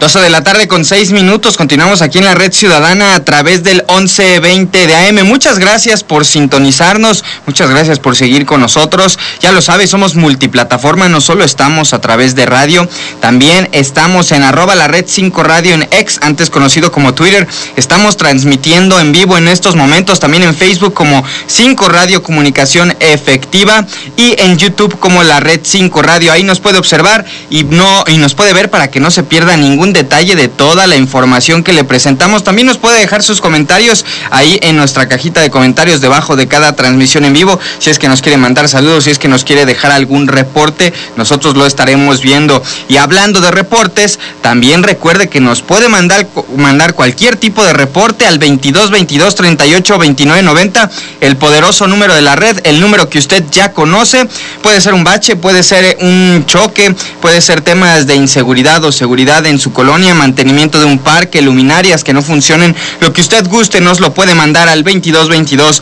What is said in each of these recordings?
12 de la tarde con 6 minutos, continuamos aquí en la Red Ciudadana a través del 1120 de AM. Muchas gracias por sintonizarnos, muchas gracias por seguir con nosotros. Ya lo sabes, somos multiplataforma, no solo estamos a través de radio, también estamos en @la Red 5 Radio en X, antes conocido como Twitter. Estamos transmitiendo en vivo en estos momentos, también en Facebook como 5 Radio Comunicación Efectiva y en YouTube como la Red 5 Radio. Ahí nos puede observar y nos puede ver para que no se pierda ningún detalle de toda la información que le presentamos. También nos puede dejar sus comentarios ahí en nuestra cajita de comentarios debajo de cada transmisión en vivo. Si es que nos quiere mandar saludos, si es que nos quiere dejar algún reporte, nosotros lo estaremos viendo. Y hablando de reportes, también recuerde que nos puede mandar cualquier tipo de reporte al 22 22 38 29 90, el poderoso número de la red, el número que usted ya conoce. Puede ser un bache, puede ser un choque, puede ser temas de inseguridad o seguridad en su colonia, mantenimiento de un parque, luminarias que no funcionen, lo que usted guste, nos lo puede mandar al 22 22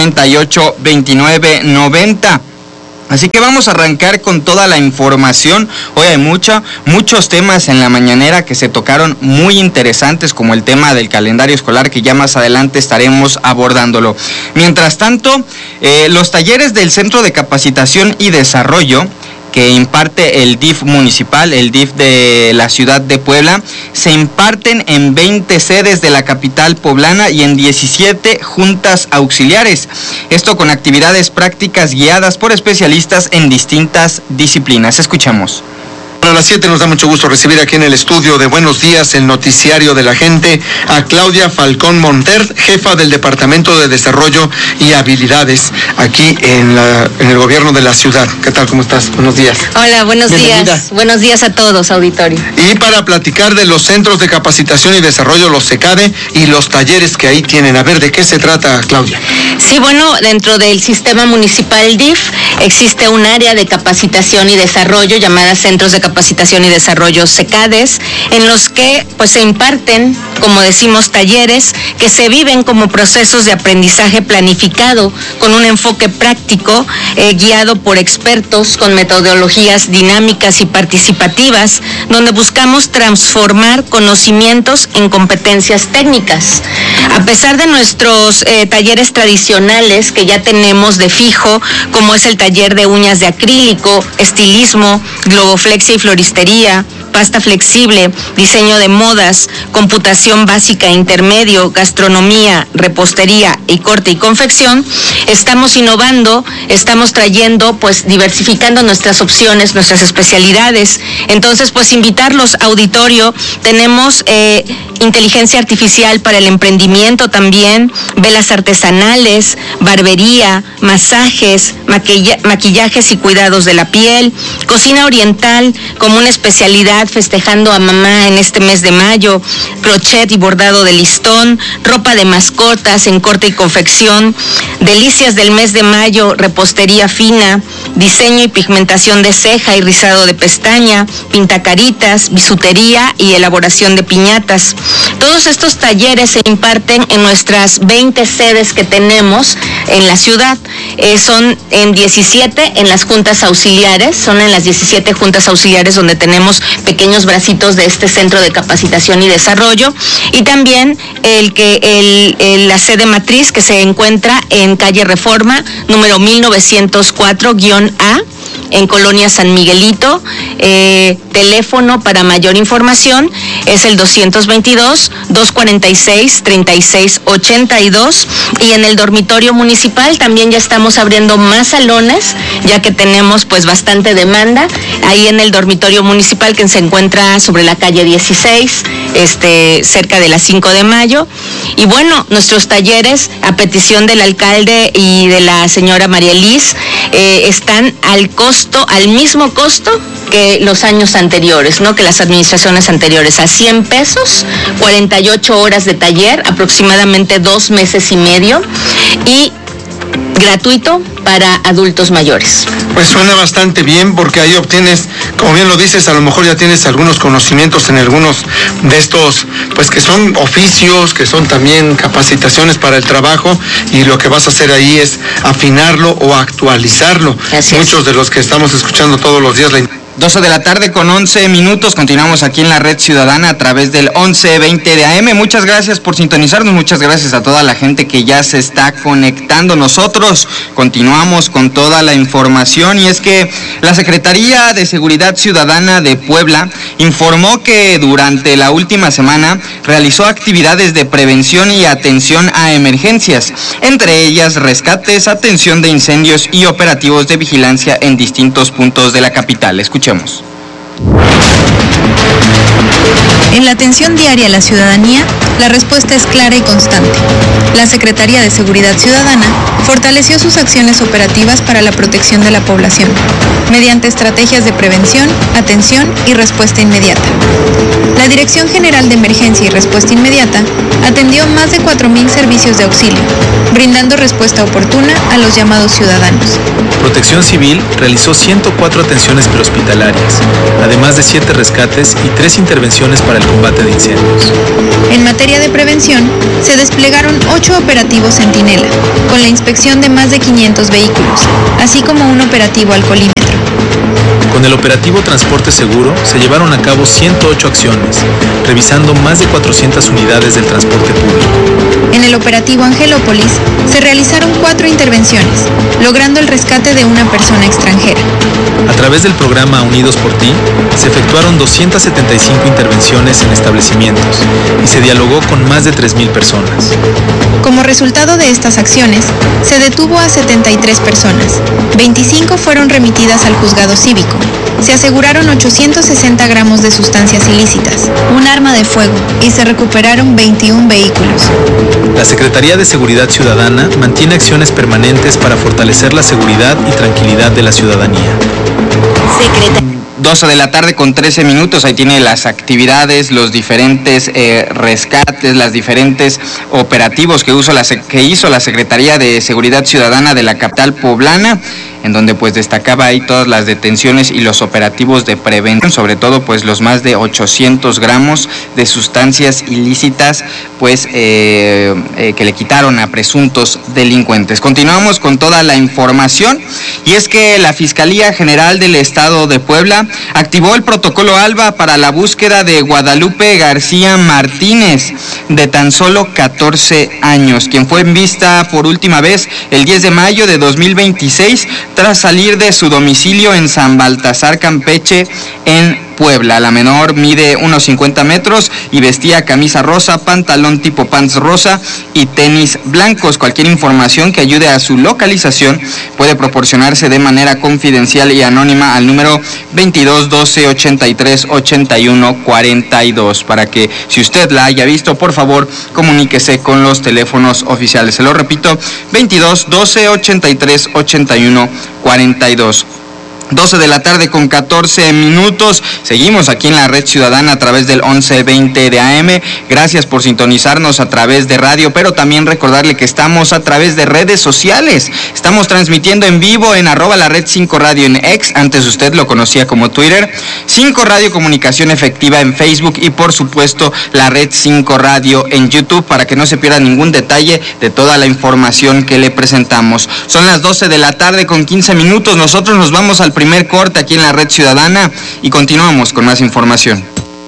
38 29 90. Así que vamos a arrancar con toda la información. Hoy hay muchos temas en la mañanera que se tocaron muy interesantes, como el tema del calendario escolar, que ya más adelante estaremos abordándolo. Mientras tanto, los talleres del Centro de Capacitación y Desarrollo que imparte el DIF municipal, el DIF de la ciudad de Puebla, se imparten en 20 sedes de la capital poblana y en 17 juntas auxiliares. Esto con actividades prácticas guiadas por especialistas en distintas disciplinas. Escuchamos. A las 7 nos da mucho gusto recibir aquí en el estudio de Buenos Días, el noticiario de la gente, a Claudia Falcón Monter, jefa del Departamento de Desarrollo y Habilidades aquí en el gobierno de la ciudad. ¿Qué tal? ¿Cómo estás? Buenos días. Hola, buenos Bienvenida. días. Buenos días a todos, auditorio. Y para platicar de los Centros de Capacitación y Desarrollo, los CECADE, y los talleres que ahí tienen. A ver, ¿de qué se trata, Claudia? Sí, bueno, dentro del sistema municipal DIF existe un área de capacitación y desarrollo llamada Centros de Capacitación y Desarrollo CECADES, en los que pues se imparten, como decimos, talleres que se viven como procesos de aprendizaje planificado con un enfoque práctico, guiado por expertos con metodologías dinámicas y participativas, donde buscamos transformar conocimientos en competencias técnicas. A pesar de nuestros talleres tradicionales que ya tenemos de fijo, como es el taller de uñas de acrílico, estilismo, globoflexia y floristería, pasta flexible, diseño de modas, computación básica e intermedio, gastronomía, repostería y corte y confección, estamos innovando, estamos trayendo, pues diversificando nuestras opciones, nuestras especialidades. Entonces, pues invitarlos, auditorio, tenemos inteligencia artificial para el emprendimiento también, velas artesanales, barbería, masajes, maquillajes y cuidados de la piel, cocina oriental como una especialidad festejando a mamá en este mes de mayo, crochet y bordado de listón, ropa de mascotas en corte y confección, delicias del mes de mayo, repostería fina, diseño y pigmentación de ceja y rizado de pestaña, pintacaritas, bisutería y elaboración de piñatas. Todos estos talleres se imparten en nuestras 20 sedes que tenemos en la ciudad. Son en 17 en las juntas auxiliares, son en las 17 juntas auxiliares donde tenemos pequeños bracitos de este Centro de Capacitación y Desarrollo, y también la sede matriz que se encuentra en calle Reforma, número 1904-A, en Colonia San Miguelito. Teléfono para mayor información es el 222-246-3682, y en el dormitorio municipal también ya estamos abriendo más salones, ya que tenemos pues bastante demanda, ahí en el dormitorio municipal que se encuentra sobre la calle 16, cerca de la 5 de mayo. Y bueno, nuestros talleres, a petición del alcalde y de la señora María Elis, están al mismo costo que los años anteriores, ¿no? Que las administraciones anteriores, a 100 pesos, 48 horas de taller, aproximadamente 2 meses y medio, y gratuito para adultos mayores. Pues suena bastante bien, porque ahí obtienes, como bien lo dices, a lo mejor ya tienes algunos conocimientos en algunos de estos, pues que son oficios, que son también capacitaciones para el trabajo, y lo que vas a hacer ahí es afinarlo o actualizarlo. Así Muchos es. de los que estamos escuchando todos los días 12 de la tarde con 11 minutos, continuamos aquí en la Red Ciudadana a través del 1120 de AM. Muchas gracias por sintonizarnos, muchas gracias a toda la gente que ya se está conectando. Nosotros continuamos con toda la información y es que la Secretaría de Seguridad Ciudadana de Puebla informó que durante la última semana realizó actividades de prevención y atención a emergencias, entre ellas rescates, atención de incendios y operativos de vigilancia en distintos puntos de la capital. Escuchemos. En la atención diaria a la ciudadanía, la respuesta es clara y constante. La Secretaría de Seguridad Ciudadana fortaleció sus acciones operativas para la protección de la población, mediante estrategias de prevención, atención y respuesta inmediata. La Dirección General de Emergencia y Respuesta Inmediata atendió más de 4,000 servicios de auxilio, brindando respuesta oportuna a los llamados ciudadanos. Protección Civil realizó 104 atenciones prehospitalarias, además de 7 rescates y 3 intervenciones para el combate de incendios. En materia de prevención, se desplegaron 8 operativos Centinela, con la inspección de más de 500 vehículos, así como un operativo alcoholímetro. Con el operativo Transporte Seguro se llevaron a cabo 108 acciones, revisando más de 400 unidades del transporte público. En el operativo Angelópolis se realizaron 4 intervenciones, logrando el rescate de una persona extranjera. A través del programa Unidos por Ti, se efectuaron 275 intervenciones en establecimientos y se dialogó con más de 3,000 personas. Como resultado de estas acciones, se detuvo a 73 personas. 25 fueron remitidas al juzgado cívico. Se aseguraron 860 gramos de sustancias ilícitas, un arma de fuego y se recuperaron 21 vehículos. La Secretaría de Seguridad Ciudadana mantiene acciones permanentes para fortalecer la seguridad y tranquilidad de la ciudadanía. 12 de la tarde con 13 minutos, ahí tiene las actividades, los diferentes rescates, las diferentes operativos que hizo la Secretaría de Seguridad Ciudadana de la capital poblana, en donde pues destacaba ahí todas las detenciones y los operativos de prevención, sobre todo pues los más de 800 gramos de sustancias ilícitas pues que le quitaron a presuntos delincuentes. Continuamos con toda la información y es que la Fiscalía General del Estado de Puebla activó el protocolo ALBA para la búsqueda de Guadalupe García Martínez, de tan solo 14 años, quien fue vista por última vez el 10 de mayo de 2026 tras salir de su domicilio en San Baltasar, Campeche, en Puebla. La menor mide unos 50 metros y vestía camisa rosa, pantalón tipo pants rosa y tenis blancos. Cualquier información que ayude a su localización puede proporcionarse de manera confidencial y anónima al número 22 12 83 81 42 para que, si usted la haya visto, por favor comuníquese con los teléfonos oficiales. Se lo repito, 22 12 83 81 42. 12 de la tarde con 14 minutos. Seguimos aquí en la Red Ciudadana a través del 1120 de AM. Gracias por sintonizarnos a través de radio, pero también recordarle que estamos a través de redes sociales. Estamos transmitiendo en vivo en @lared5radio en X, antes usted lo conocía como Twitter, 5 Radio Comunicación Efectiva en Facebook y por supuesto la Red 5 Radio en YouTube, para que no se pierda ningún detalle de toda la información que le presentamos. Son las 12 de la tarde con 15 minutos. Nosotros nos vamos al primer corte aquí en la Red Ciudadana y continuamos con más información.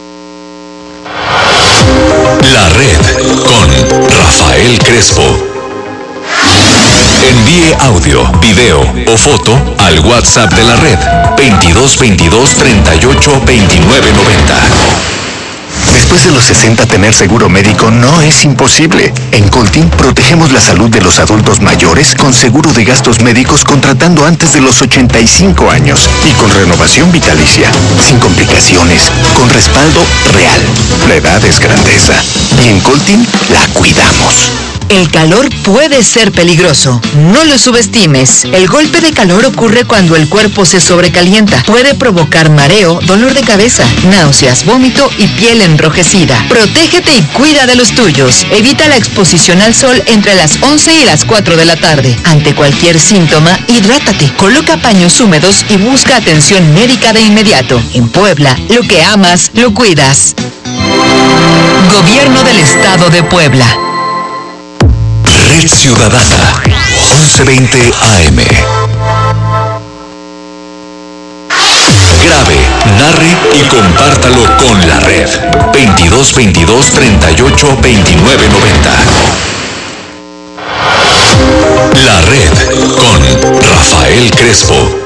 La Red con Rafael Crespo. Envíe audio, video o foto al WhatsApp de la Red 22 22 38 29 90. Después de los 60, tener seguro médico no es imposible. En Coltin protegemos la salud de los adultos mayores con seguro de gastos médicos contratando antes de los 85 años y con renovación vitalicia, sin complicaciones, con respaldo real. La edad es grandeza y en Coltin la cuidamos. El calor puede ser peligroso. No lo subestimes. El golpe de calor ocurre cuando el cuerpo se sobrecalienta. Puede provocar mareo, dolor de cabeza, náuseas, vómito y piel enrojecida. Protégete y cuida de los tuyos. Evita la exposición al sol entre las 11 y las 4 de la tarde. Ante cualquier síntoma, hidrátate. Coloca paños húmedos y busca atención médica de inmediato. En Puebla, lo que amas, lo cuidas. Gobierno del Estado de Puebla. Red Ciudadana, 1120 AM. Grabe, narre y compártalo con la red. 2222 38 29 90. La red con Rafael Crespo.